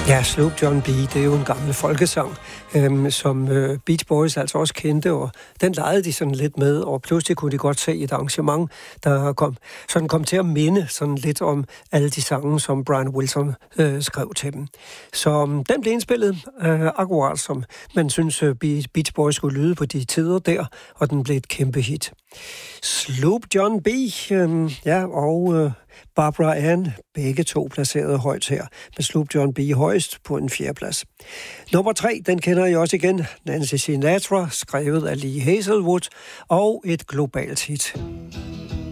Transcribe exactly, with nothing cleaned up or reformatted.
Ja, Sloop John B., det er jo en gammel folkesang, øhm, som øh, Beach Boys altså også kendte, og den legede de sådan lidt med, og pludselig kunne de godt se et arrangement, der kom, sådan kom til at minde sådan lidt om alle de sange, som Brian Wilson øh, skrev til dem. Så um, den blev indspillet øh, akkurat som man synes, øh, Beach Boys skulle lyde på de tider der, og den blev et kæmpe hit. Sloop John B., øh, ja, og... Øh, Barbara Ann, begge to placeret højt her, med Sloop John B. højst på en fjerdeplads. Nummer tre, den kender I også igen, Nancy Sinatra, skrevet af Lee Hazelwood, og et globalt hit.